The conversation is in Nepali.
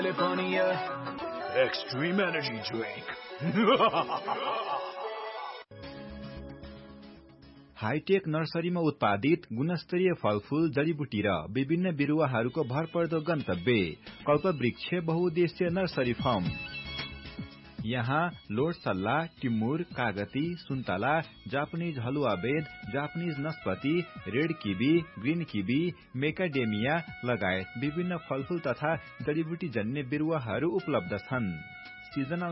Extreme energy drink. हाईटेक नर्सरीमा उत्पादित गुणस्तरीय फलफूल जडीबुटी र विभिन्न बिरुवाहरूको भरपर्दो गन्तव्य कल्पवृक्ष बहुउद्देश्य नर्सरी फार्म। यहाँ लोड सल्ला, टिमुर, कागती, सुन्तला, जापानिज हलुवा बेद, Japanese नस्पति, red kiwi, green kiwi, मेकाडेमिया लगायत विभिन्न फलफूल तथा जडीबुटी जन्य बिरुवाहरू उपलब्ध छन्। सिजनल